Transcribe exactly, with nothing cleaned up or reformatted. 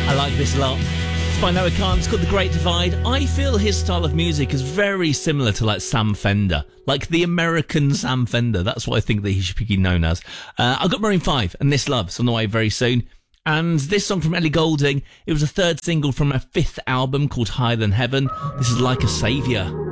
I like this a lot. It's by Noah Kahan. It's called The Great Divide. I feel his style of music is very similar to like Sam Fender, like the American Sam Fender. That's what I think that he should be known as. Uh, I've got Maroon five and This Love's on the way very soon. And this song from Ellie Goulding, it was a third single from her fifth album called Higher Than Heaven. This is Like a Saviour.